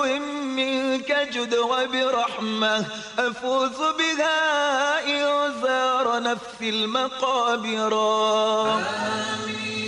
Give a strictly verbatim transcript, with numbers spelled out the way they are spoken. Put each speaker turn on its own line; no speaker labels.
منك جد وبرحمة أفوز بها إن زار نفسي المقابر. آمين.